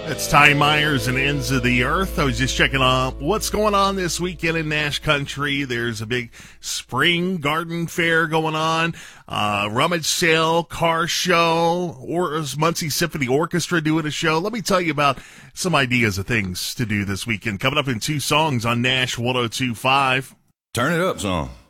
That's Ty Myers and Ends of the Earth. I was just checking on what's going on this weekend in Nash Country. There's a big spring garden fair going on, rummage sale, car show, or Muncie Symphony Orchestra doing a show. Let me tell you about some ideas of things to do this weekend. Coming up in two songs on Nash 102.5. Turn it up, son.